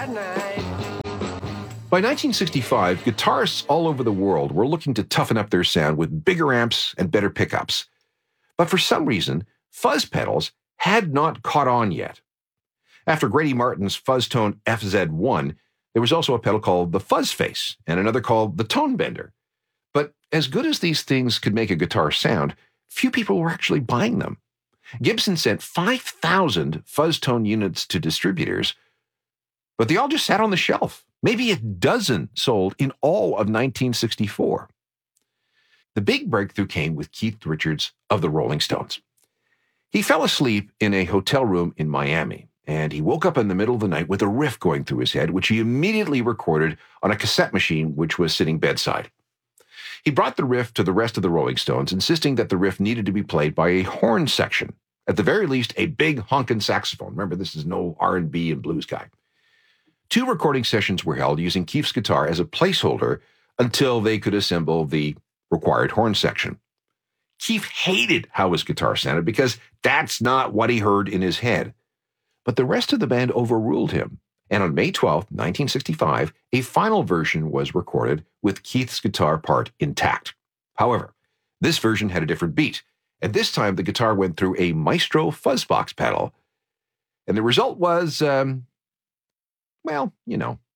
By 1965, guitarists all over the world were looking to toughen up their sound with bigger amps and better pickups. But for some reason, fuzz pedals had not caught on yet. After Grady Martin's Fuzztone FZ1, there was also a pedal called the Fuzz Face and another called the Tone Bender. But as good as these things could make a guitar sound, few people were actually buying them. Gibson sent 5,000 Fuzztone units to distributors, but they all just sat on the shelf. Maybe a dozen sold in all of 1964. The big breakthrough came with Keith Richards of the Rolling Stones. He fell asleep in a hotel room in Miami, and he woke up in the middle of the night with a riff going through his head, which he immediately recorded on a cassette machine which was sitting bedside. He brought the riff to the rest of the Rolling Stones, insisting that the riff needed to be played by a horn section, at the very least a big honkin' saxophone. Remember, this is no R&B and blues guy. 2 recording sessions were held using Keith's guitar as a placeholder until they could assemble the required horn section. Keith hated how his guitar sounded because that's not what he heard in his head. But the rest of the band overruled him, and on May 12, 1965, a final version was recorded with Keith's guitar part intact. However, this version had a different beat, and this time the guitar went through a Maestro Fuzzbox pedal, and the result was, well, you know.